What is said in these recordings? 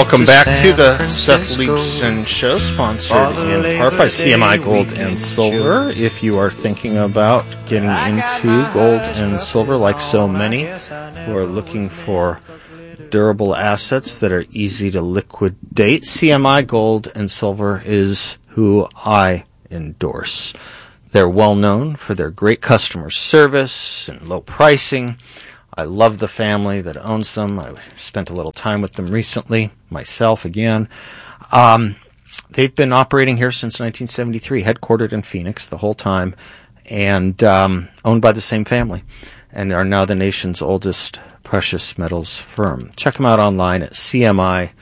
Welcome back to the Seth Leibson Show, sponsored in part by CMI Gold and Silver. If you are thinking about getting into gold and silver, like so many who are looking for durable assets that are easy to liquidate, CMI Gold and Silver is who I endorse. They're well known for their great customer service and low pricing. I love the family that owns them. I spent a little time with them recently, myself again. They've been operating here since 1973, headquartered in Phoenix the whole time, and owned by the same family, and are now the nation's oldest precious metals firm. Check them out online at cmigs.com.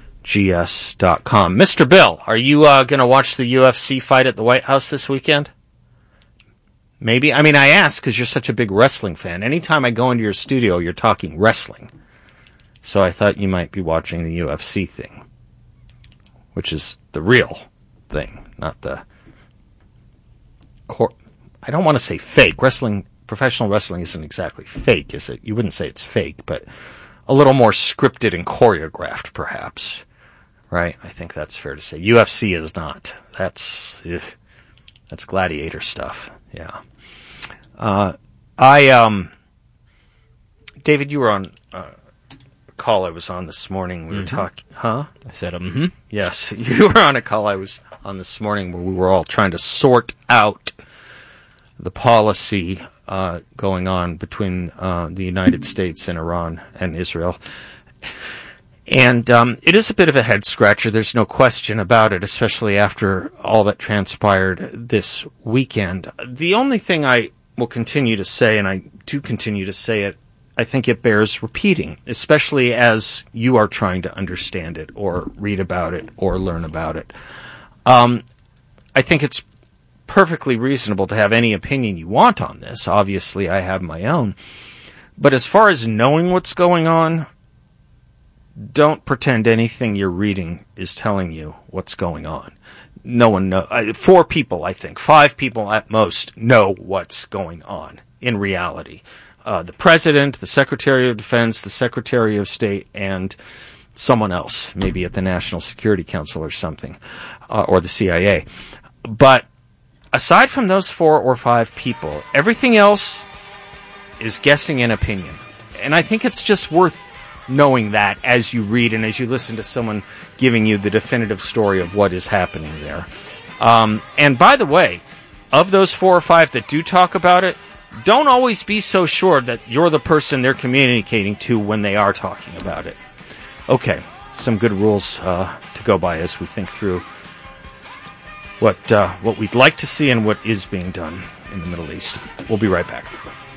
Mr. Bill, are you going to watch the UFC fight at the White House this weekend? Maybe. I mean, I ask because you're such a big wrestling fan. Anytime I go into your studio, you're talking wrestling. So I thought you might be watching the UFC thing, which is the real thing, not the... I don't want to say fake. Professional wrestling isn't exactly fake, is it? You wouldn't say it's fake, but a little more scripted and choreographed, perhaps. Right? I think that's fair to say. UFC is not. That's gladiator stuff. Yeah. David, you were on a call I was on this morning. We were talking, huh? I said, mm-hmm. Yes, you were on a call I was on this morning where we were all trying to sort out the policy going on between the United States and Iran and Israel. And it is a bit of a head-scratcher, there's no question about it, especially after all that transpired this weekend. The only thing I will continue to say, and I do continue to say it, I think it bears repeating, especially as you are trying to understand it or read about it or learn about it. I think it's perfectly reasonable to have any opinion you want on this. Obviously, I have my own. But as far as knowing what's going on, don't pretend anything you're reading is telling you what's going on. No one knows. 4 people, I think, 5 people at most know what's going on in reality. The President, the Secretary of Defense, the Secretary of State, and someone else, maybe at the National Security Council or something, or the CIA. But aside from those 4 or 5 people, everything else is guessing and opinion. And I think it's just worth knowing that as you read and as you listen to someone giving you the definitive story of what is happening there. And by the way, of those 4 or 5 that do talk about it, don't always be so sure that you're the person they're communicating to when they are talking about it. Okay, some good rules to go by as we think through what we'd like to see and what is being done in the Middle East. We'll be right back.